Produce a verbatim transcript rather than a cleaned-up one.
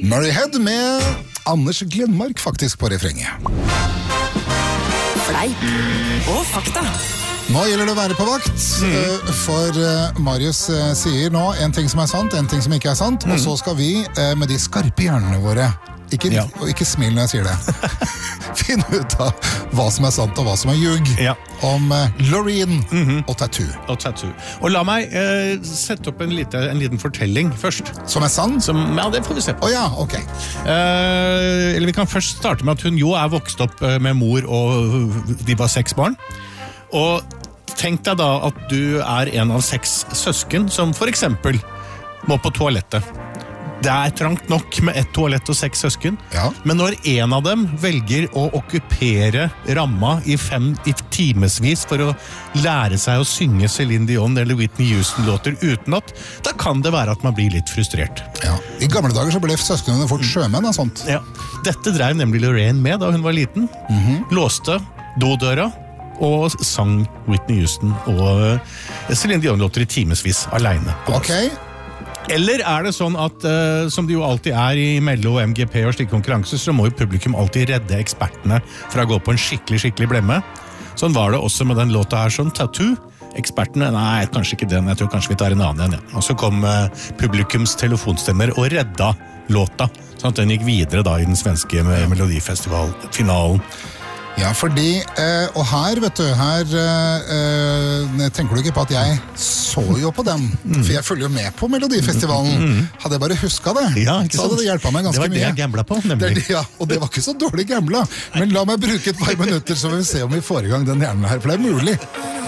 Murray Head med Anders Glenmark faktisk på refrenget. Fleip og fakta. Nå gjelder det å være på vakt, mm. for Marius sier nå en ting som er sant, en ting som ikke er sant, mm. og så skal vi med de skarpe hjernene våre, ikke, ja. og ikke smil når jeg sier det, finne ut av hva som er sant og hva som er ljug, ja. om Loreen mm-hmm. og tattoo. Og tattoo. Og la meg eh, sette opp en, lite, en liten fortelling først. Som er sann? Som, ja, det får vi se på. Å oh, ja, ok. Eh, eller vi kan først starte med at hun jo er vokst opp med mor, og de var seks barn. Og tenk deg da at du er en av seks søsken som for eksempel må på toalettet. Det er trangt nok med ett toalett og seks søsken, ja. Men når en av dem velger å okkupere ramma i fem i timesvis for å lære seg å synge Celine Dion eller Whitney Houston-låter uten at, da kan det være at man blir litt frustrert. Ja. I gamle dager så ble søskene fort sjømenn og sånt. Ja. Dette drev nemlig Loreen med da hun var liten. Mm-hmm. Låste dodøra og sang Whitney Houston og Celine Dion-låter i timesvis alene. Ok. Eller er det sånn at, uh, som det jo alltid er i Mello, M G P og slike konkurranser, så må jo publikum alltid redde ekspertene fra å gå på en skikkelig, skikkelig blemme. Sånn var det også med den låta her, sånn Tattoo. Ekspertene, nei, kanskje ikke den, jeg tror kanskje vi tar en annen igjen. Ja. Og så kom uh, publikums telefonstemmer og redda låta, sånn at den gikk videre da i den svenske Melodifestival-finalen. Ja, fordi, eh, og her, vet du, her eh, tenker du ikke på at jeg så jo på den, mm. for jeg følger jo med på Melodifestivalen. Mm. Hadde jeg bare husket det, ja, så hadde det hjulpet meg ganske mye. Det var det jeg gamblet på, nemlig. Det, ja, og det var ikke så dårlig gamblet. Men la meg bruke et par minutter, så vi vil se om vi får i gang den hjernen her, for det er mulig.